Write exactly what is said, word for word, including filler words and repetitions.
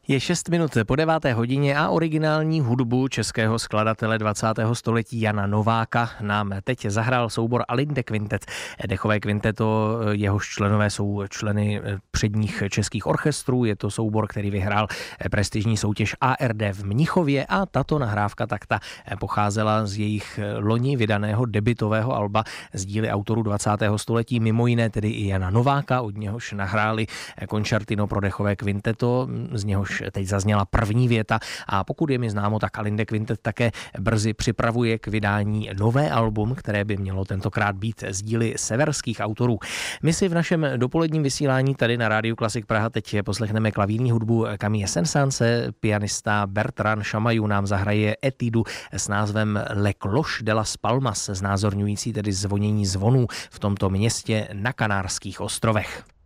Je šest minut po deváté hodině a originální hudbu českého skladatele dvacátého století Jana Nováka nám teď zahrál soubor Alinde Quintet. Dechové kvinteto, jehož členové jsou členy předních českých orchestrů. Je to soubor, který vyhrál prestižní soutěž A R D v Mnichově a tato nahrávka takta pocházela z jejich loni vydaného debutového alba z díly autorů dvacátého století, mimo jiné tedy i Jana Nováka, od něhož nahráli koncertino pro dechové kvinteto, z něhož teď zazněla první věta a pokud je mi známo, tak Alinde Quintet také brzy připravuje k vydání nové album, které by mělo tentokrát být z díly severských autorů. My si v našem dopoledním vysílání tady na Rádiu Klasik Praha teď poslechneme klavírní hudbu Camille Saint-Saënse. Pianista Bertrand Chamayou nám zahraje etudu s názvem Le Cloche de las Palmas, znázorňující tedy zvonění zvonů v tomto městě na Kanárských ostrovech.